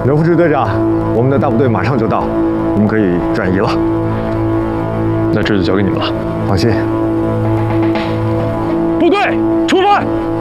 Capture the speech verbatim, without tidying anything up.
刘副支队长，我们的大部队马上就到，你们可以转移了。 那这就交给你们了。 放心。 部队出发！